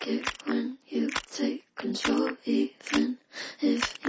like it when you take control, even if